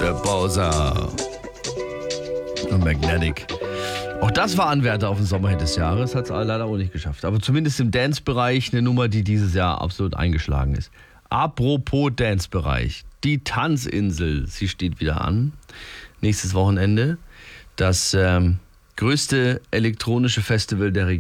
Der Bowser. Und Magnetic. Auch das war Anwärter auf den Sommerhit des Jahres, hat es leider auch nicht geschafft. Aber zumindest im Dance-Bereich eine Nummer, die dieses Jahr absolut eingeschlagen ist. Apropos Dance-Bereich. Die Tanzinsel, sie steht wieder an. Nächstes Wochenende. Das größte elektronische Festival der Region.